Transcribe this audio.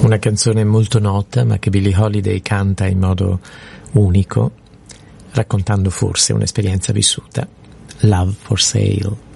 Una canzone molto nota, ma che Billie Holiday canta in modo unico, raccontando forse un'esperienza vissuta. Love for Sale.